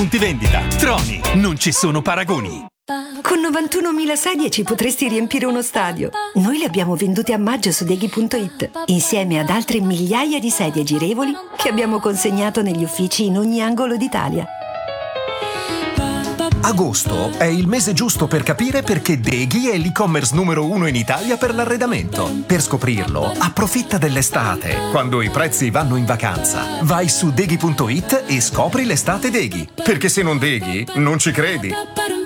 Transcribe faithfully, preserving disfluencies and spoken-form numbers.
Punti vendita. Troni, non ci sono paragoni. Con novantunomila sedie ci potresti riempire uno stadio. Noi le abbiamo vendute a maggio su Deghi punto it, insieme ad altre migliaia di sedie girevoli che abbiamo consegnato negli uffici in ogni angolo d'Italia. Agosto è il mese giusto per capire perché Deghi è l'e-commerce numero uno in Italia per l'arredamento. Per scoprirlo, approfitta dell'estate, quando i prezzi vanno in vacanza. Vai su Deghi punto it e scopri l'estate Deghi. Perché se non Deghi, non ci credi.